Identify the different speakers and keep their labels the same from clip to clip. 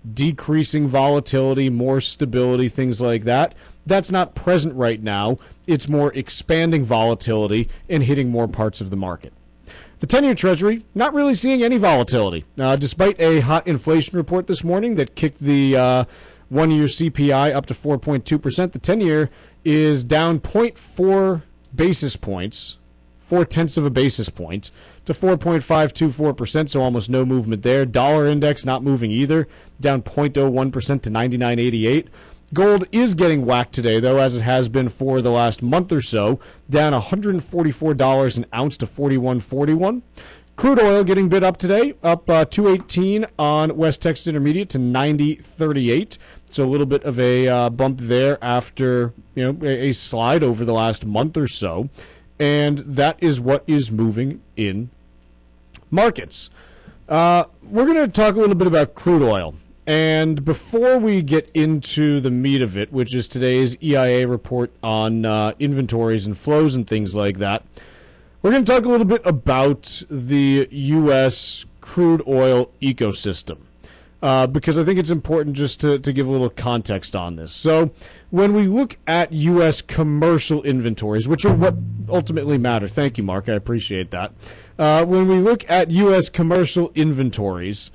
Speaker 1: decreasing volatility, more stability, things like that. That's not present right now. It's more expanding volatility and hitting more parts of the market. The 10-year Treasury, not really seeing any volatility. Despite a hot inflation report this morning that kicked the one-year CPI up to 4.2%, the 10-year is down 0.4 basis points, 0.4 of a basis point, to 4.524%, so almost no movement there. Dollar index not moving either, down 0.01% to 99.88. Gold is getting whacked today, though, as it has been for the last month or so, down $144 an ounce to 41.41. Crude oil getting bid up today, up 218 on West Texas Intermediate to 90.38. So a little bit of a bump there after a slide over the last month or so, and that is what is moving in markets. We're going to talk a little bit about crude oil. And before we get into the meat of it, which is today's EIA report on inventories and flows and things like that, we're going to talk a little bit about the U.S. crude oil ecosystem, because I think it's important just to give a little context on this. So when we look at U.S. commercial inventories, which are what ultimately matter, thank you, Mark, I appreciate that. When we look at U.S. commercial inventories,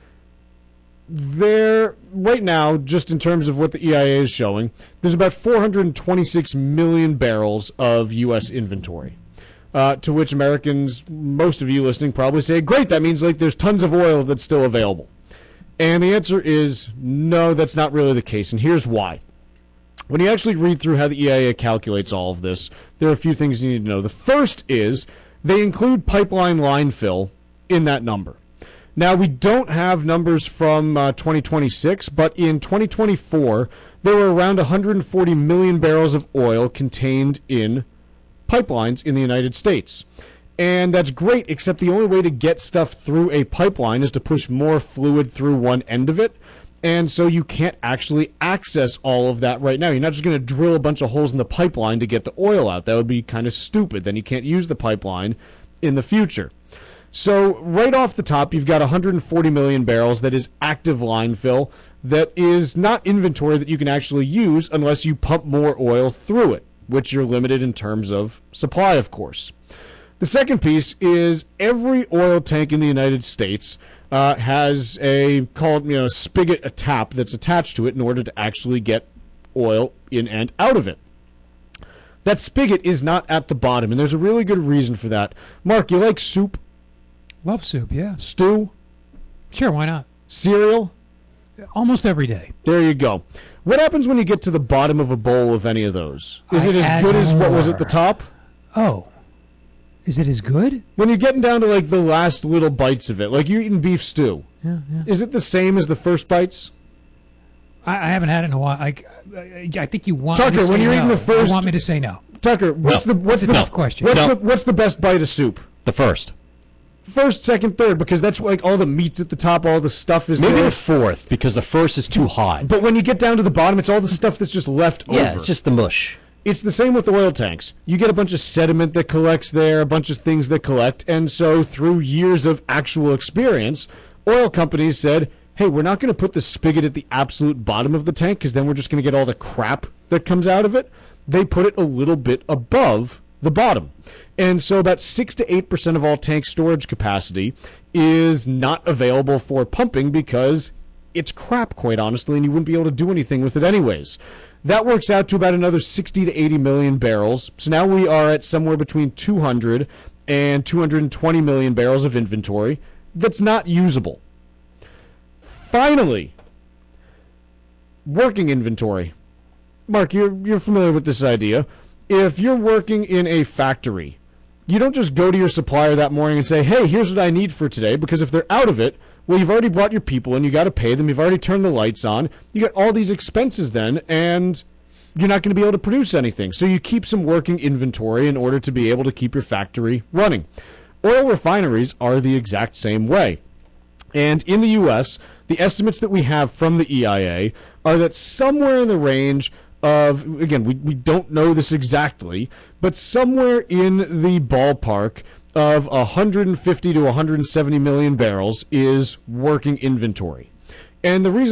Speaker 1: there, right now, just in terms of what the EIA is showing, there's about 426 million barrels of U.S. inventory, to which Americans, most of you listening, probably say, great, that means like there's tons of oil that's still available. And the answer is no, that's not really the case, and here's why. When you actually read through how the EIA calculates all of this, there are a few things you need to know. The first is they include pipeline line fill in that number. Now, we don't have numbers from 2026, but in 2024, there were around 140 million barrels of oil contained in pipelines in the United States. And that's great, except the only way to get stuff through a pipeline is to push more fluid through one end of it. And so you can't actually access all of that right now. You're not just going to drill a bunch of holes in the pipeline to get the oil out. That would be kind of stupid. Then you can't use the pipeline in the future. So right off the top, you've got 140 million barrels that is active line fill that is not inventory that you can actually use unless you pump more oil through it, which you're limited in terms of supply, of course. The second piece is every oil tank in the United States has a spigot, a tap that's attached to it in order to actually get oil in and out of it. That spigot is not at the bottom, and there's a really good reason for that. Mark, you like soup?
Speaker 2: Love soup, yeah.
Speaker 1: Stew?
Speaker 2: Sure, why not?
Speaker 1: Cereal?
Speaker 2: Almost every day.
Speaker 1: There you go. What happens when you get to the bottom of a bowl of any of those? Is it as good as what was at the top?
Speaker 2: Oh. Is it as good?
Speaker 1: When you're getting down to like the last little bites of it, like you're eating beef stew.
Speaker 2: Yeah.
Speaker 1: Is it the same as the first bites?
Speaker 2: I haven't had it in a while. I think you want
Speaker 1: Tucker,
Speaker 2: me to say
Speaker 1: when you're
Speaker 2: no.
Speaker 1: eating the first,
Speaker 2: you want me to say no.
Speaker 1: Tucker, what's the
Speaker 2: tough question?
Speaker 1: What's the best bite of soup?
Speaker 3: The first.
Speaker 1: First, second, third, because that's like all the meat's at the top, all the stuff is
Speaker 3: Maybe
Speaker 1: there.
Speaker 3: the fourth, because the first is too hot.
Speaker 1: But when you get down to the bottom, it's all the stuff that's just left over.
Speaker 3: Yeah, it's just the mush.
Speaker 1: It's the same with oil tanks. You get a bunch of sediment that collects there, a bunch of things that collect, and so through years of actual experience, oil companies said, hey, we're not going to put the spigot at the absolute bottom of the tank because then we're just going to get all the crap that comes out of it. They put it a little bit above the bottom. And so about 6 to 8% of all tank storage capacity is not available for pumping because it's crap, quite honestly, and you wouldn't be able to do anything with it anyways. That works out to about another 60 to 80 million barrels. So now we are at somewhere between 200 and 220 million barrels of inventory that's not usable. Finally, working inventory. Mark, you're familiar with this idea. If you're working in a factory, you don't just go to your supplier that morning and say, hey, here's what I need for today, because if they're out of it, well, you've already brought your people in, you got to pay them, you've already turned the lights on, you get all these expenses then, and you're not going to be able to produce anything. So you keep some working inventory in order to be able to keep your factory running. Oil refineries are the exact same way. And in the U.S., the estimates that we have from the EIA are that somewhere in the range of, again, we don't know this exactly, but somewhere in the ballpark of 150 to 170 million barrels is working inventory. And the reason